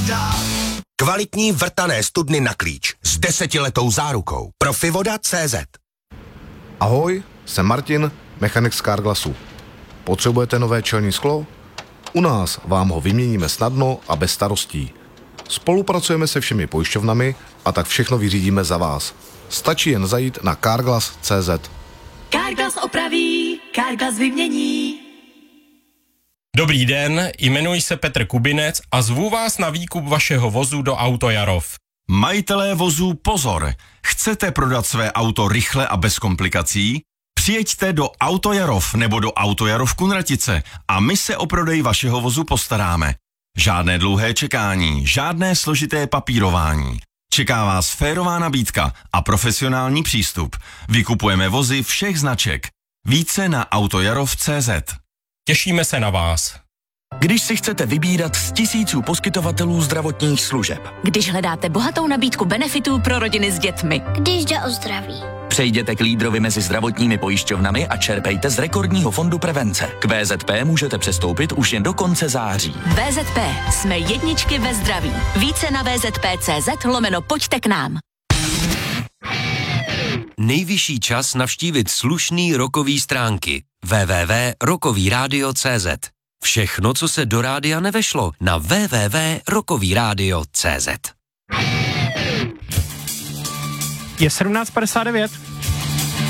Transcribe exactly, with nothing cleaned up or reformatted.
voda. Kvalitní vrtané studny na klíč s desetiletou zárukou. Profivoda tečka cé zet. Ahoj, jsem Martin, mechanik z Carglassu. Potřebujete nové čelní sklo? U nás vám ho vyměníme snadno a bez starostí. Spolupracujeme se všemi pojišťovnami a tak všechno vyřídíme za vás. Stačí jen zajít na carglass tečka cé zet. Carglass opraví, Carglass vymění. Dobrý den, jmenuji se Petr Kubinec a zvu vás na výkup vašeho vozu do Autojarov. Majitelé vozů pozor! Chcete prodat své auto rychle a bez komplikací? Přijeďte do Autojarov nebo do Autojarov Kunratice a my se o prodej vašeho vozu postaráme. Žádné dlouhé čekání, žádné složité papírování. Čeká vás férová nabídka a profesionální přístup. Vykupujeme vozy všech značek. Více na autojarov tečka cé zet. Těšíme se na vás. Když si chcete vybírat z tisíců poskytovatelů zdravotních služeb. Když hledáte bohatou nabídku benefitů pro rodiny s dětmi. Když jde o zdraví. Přejděte k lídrovi mezi zdravotními pojišťovnami a čerpejte z rekordního fondu prevence. K vé zet pé můžete přestoupit už jen do konce září. vé zet pé. Jsme jedničky ve zdraví. Více na vé zet pé tečka cé zet lomeno pojďte k nám. Nejvyšší čas navštívit slušný rokový stránky. w w w tečka rokový rádio tečka cé zet. Všechno, co se do rádia nevešlo, na w w w tečka rokový rádio tečka cé zet. Je sedmnáct padesát devět.